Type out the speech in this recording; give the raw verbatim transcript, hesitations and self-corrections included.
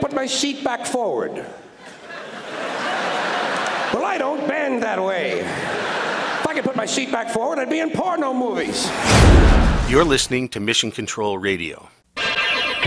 put my seat back forward. Well, I don't bend that way. If I could put my seat back forward, I'd be in porno movies. You're listening to Mission Control Radio.